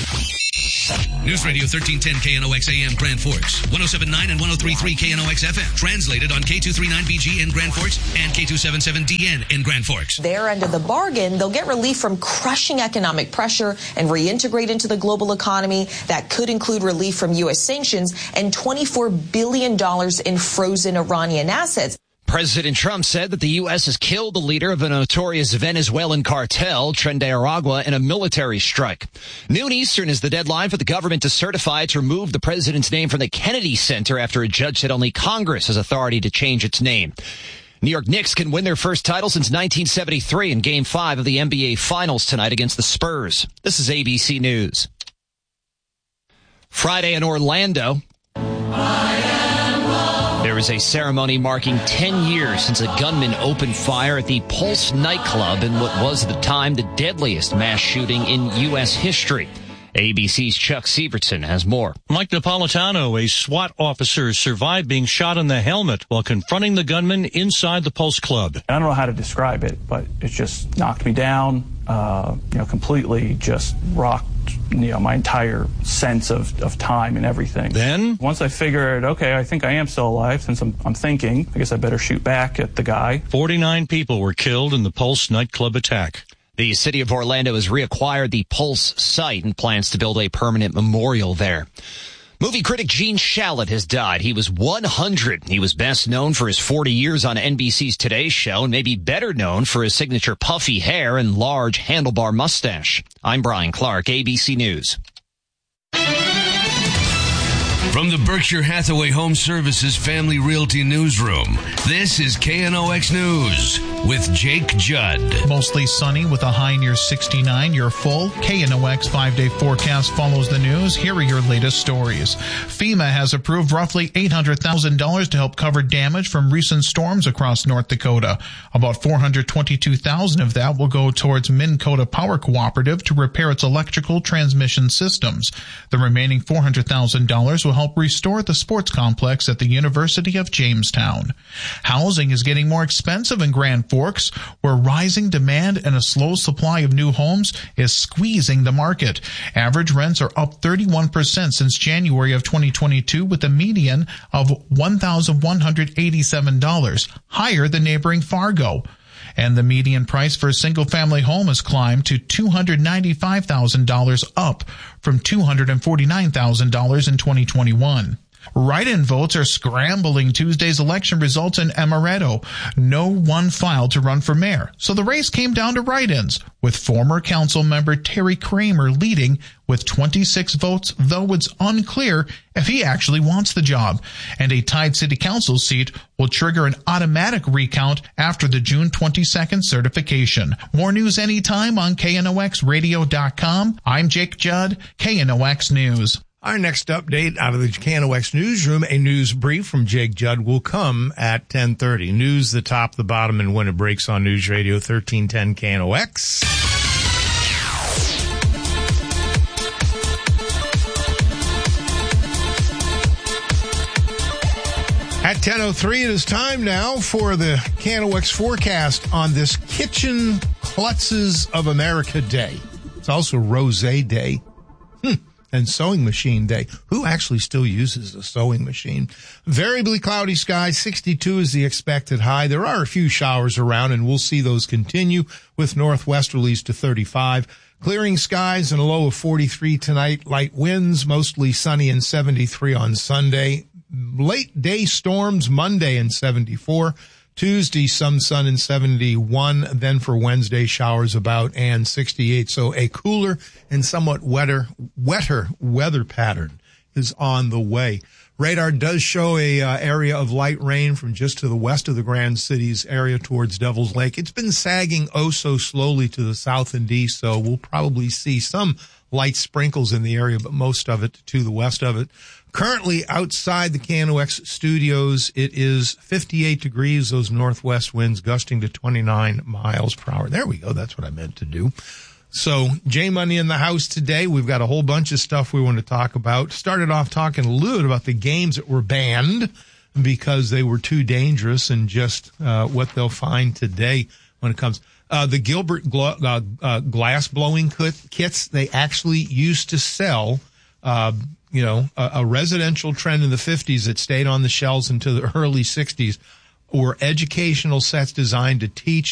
News Radio 1310 KNOX AM Grand Forks, 107.9 and 103.3 KNOX FM. Translated on K239BG in Grand Forks and K277DN in Grand Forks. Their end of the bargain, they'll get relief from crushing economic pressure and reintegrate into the global economy. That could include relief from U.S. sanctions and $24 billion in frozen Iranian assets. President Trump said that the U.S. has killed the leader of a notorious Venezuelan cartel, Tren de Aragua, in a military strike. Noon Eastern is the deadline for the government to certify to remove the president's name from the Kennedy Center after a judge said only Congress has authority to change its name. New York Knicks can win their first title since 1973 in Game 5 of the NBA Finals tonight against the Spurs. This is ABC News. Friday in Orlando. There is a ceremony marking 10 years since a gunman opened fire at the Pulse nightclub in what was at the time the deadliest mass shooting in U.S. history. ABC's Chuck Sievertson has more. Mike Napolitano, a SWAT officer, survived being shot in the helmet while confronting the gunman inside the Pulse Club. I don't know how to describe it, but it just knocked me down, completely just rocked, my entire sense of time and everything. Then? Once I figured, okay, I think I am still alive, since I'm thinking, I guess I better shoot back at the guy. 49 people were killed in the Pulse nightclub attack. The city of Orlando has reacquired the Pulse site and plans to build a permanent memorial there. Movie critic Gene Shalit has died. He was 100. He was best known for his 40 years on NBC's Today Show and maybe better known for his signature puffy hair and large handlebar mustache. I'm Brian Clark, ABC News. From the Berkshire Hathaway Home Services Family Realty Newsroom, this is KNOX News with Jake Judd. Mostly sunny with a high near 69. Your full KNOX 5-day forecast follows the news. Here are your latest stories. FEMA has approved roughly $800,000 to help cover damage from recent storms across North Dakota. About $422,000 of that will go towards Minn-Kota Power Cooperative to repair its electrical transmission systems. The remaining $400,000 will help restore the sports complex at the University of Jamestown. Housing is getting more expensive in Grand Forks, where rising demand and a slow supply of new homes is squeezing the market. Average rents are up 31% since January of 2022, with a median of $1,187, higher than neighboring Fargo. And the median price for a single-family home has climbed to $295,000, up from $249,000 in 2021. Write-in votes are scrambling Tuesday's election results in Amaretto. No one filed to run for mayor, so the race came down to write-ins, with former council member Terry Kramer leading with 26 votes, though it's unclear if he actually wants the job. And a tied city council seat will trigger an automatic recount after the June 22nd certification. More news anytime on KNOXradio.com. I'm Jake Judd, KNOX News. Our next update out of the KNOX newsroom, a news brief from Jake Judd, will come at 10:30. News, the top, the bottom, and when it breaks on News Radio 1310 KNOX. At 10:03, it is time now for the KNOX forecast on this Kitchen Klutzes of America Day. It's also Rosé Day. And Sewing Machine Day. Who actually still uses a sewing machine? Variably cloudy skies, 62 is the expected high. There are a few showers around, and we'll see those continue with northwesterlies to 35. Clearing skies and a low of 43 tonight. Light winds, mostly sunny and 73 on Sunday. Late day storms Monday and 74. Tuesday, some sun and 71. Then for Wednesday, showers about and 68. So a cooler and somewhat wetter weather pattern is on the way. Radar does show a area of light rain from just to the west of the Grand Cities area towards Devil's Lake. It's been sagging oh so slowly to the south and east, so we'll probably see some light sprinkles in the area, but most of it to the west of it. Currently outside the KNOX studios, it is 58 degrees, those northwest winds gusting to 29 miles per hour. There we go. That's what I meant to do. So J Money in the house today. We've got a whole bunch of stuff we want to talk about. Started off talking a little bit about the games that were banned because they were too dangerous and just what they'll find today when it comes. The Gilbert glass blowing kits, they actually used to sell, a residential trend in the 50s that stayed on the shelves into the early 60s, were educational sets designed to teach